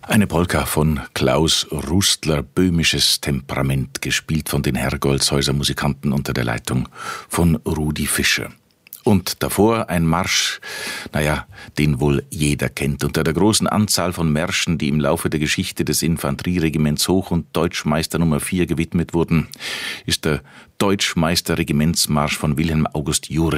Eine Polka von Klaus Rustler, böhmisches Temperament, gespielt von den Herrgoldzhäuser Musikanten unter der Leitung von Rudi Fischer. Und davor ein Marsch, den wohl jeder kennt. Unter der großen Anzahl von Märschen, die im Laufe der Geschichte des Infanterieregiments Hoch- und Deutschmeister Nummer 4 gewidmet wurden, ist der Deutschmeister-Regimentsmarsch von Wilhelm August Jurig